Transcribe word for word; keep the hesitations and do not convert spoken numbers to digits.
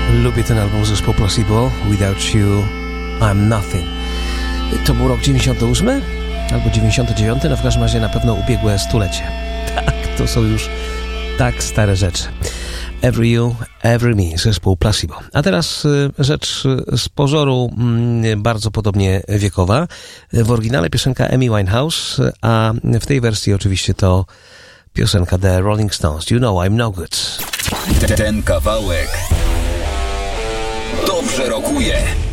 Lubię ten album zespołu Placebo. Without You, I'm Nothing. To był rok dziewięćdziesiąty ósmy albo dziewięćdziesiąty dziewiąty, no w każdym razie na pewno ubiegłe stulecie. Tak, to są już tak stare rzeczy. Every You, Every Me, zespół Placebo. A teraz rzecz z pozoru bardzo podobnie wiekowa. W oryginale piosenka Amy Winehouse, a w tej wersji oczywiście to piosenka The Rolling Stones. You Know I'm No Good. Ten kawałek dobrze rokuje.